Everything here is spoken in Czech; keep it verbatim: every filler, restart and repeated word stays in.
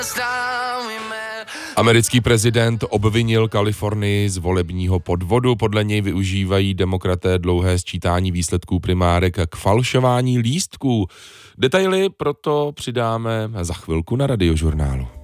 Americký prezident obvinil Kalifornii z volebního podvodu. Podle něj využívají demokraté dlouhé sčítání výsledků primárek k falšování lístků. Detaily proto přidáme za chvilku na Radiožurnálu.